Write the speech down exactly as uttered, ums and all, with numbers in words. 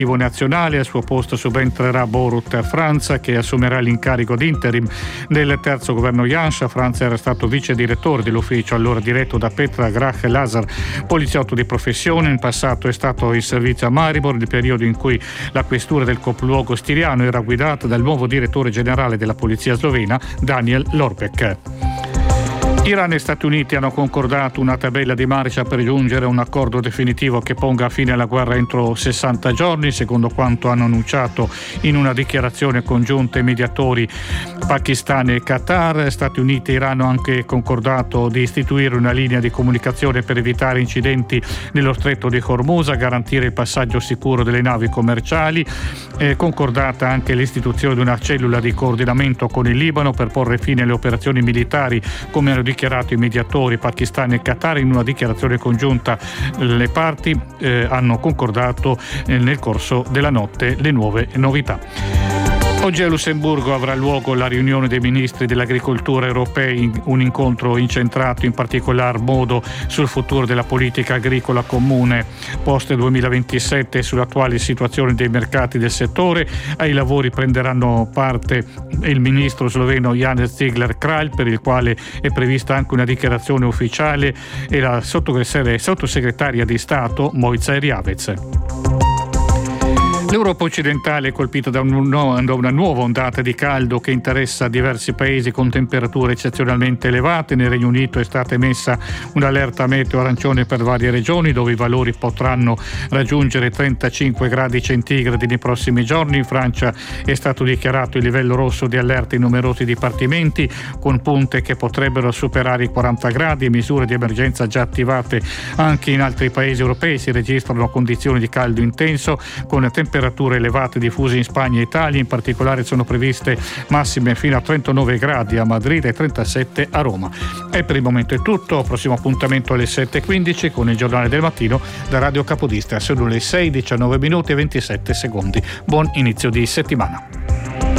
nazionale. Al suo posto subentrerà Borut Franz, che assumerà l'incarico di interim del terzo governo Janša. Franz era stato vice direttore dell'ufficio, allora diretto da Petra Grach Lazar, poliziotto di professione. In passato è stato in servizio a Maribor, nel periodo in cui la questura del capoluogo stiriano era guidata dal nuovo direttore generale della polizia slovena, Daniel Lorbek. Iran e Stati Uniti hanno concordato una tabella di marcia per giungere a un accordo definitivo che ponga fine alla guerra entro sessanta giorni, secondo quanto hanno annunciato in una dichiarazione congiunta i mediatori Pakistan e Qatar. Stati Uniti e Iran hanno anche concordato di istituire una linea di comunicazione per evitare incidenti nello stretto di Hormuz, a garantire il passaggio sicuro delle navi commerciali. È concordata anche l'istituzione di una cellula di coordinamento con il Libano per porre fine alle operazioni militari, come hanno dichiarato i mediatori Pakistan e Qatar in una dichiarazione congiunta. Le parti eh, hanno concordato eh, nel corso della notte le nuove novità. Oggi a Lussemburgo avrà luogo la riunione dei ministri dell'agricoltura europei, un incontro incentrato in particolar modo sul futuro della politica agricola comune post duemilaventisette e sull'attuale situazione dei mercati del settore. Ai lavori prenderanno parte il ministro sloveno Janez Cigler Kralj, per il quale è prevista anche una dichiarazione ufficiale, e la sottosegretaria di Stato Mojca Erjavec. L'Europa occidentale è colpita da, un, no, da una nuova ondata di caldo che interessa diversi paesi con temperature eccezionalmente elevate. Nel Regno Unito è stata emessa un'allerta meteo arancione per varie regioni, dove i valori potranno raggiungere trentacinque gradi centigradi nei prossimi giorni. In Francia è stato dichiarato il livello rosso di allerta in numerosi dipartimenti, con punte che potrebbero superare i quaranta gradi, e misure di emergenza già attivate anche in altri paesi europei. Si registrano condizioni di caldo intenso con temperature temperature elevate diffuse in Spagna e Italia. In particolare sono previste massime fino a trentanove gradi a Madrid e trentasette a Roma. E per il momento è tutto. Prossimo appuntamento alle sette e quindici con il giornale del mattino da Radio Capodistria. Sono le sei, diciannove minuti e ventisette secondi. Buon inizio di settimana.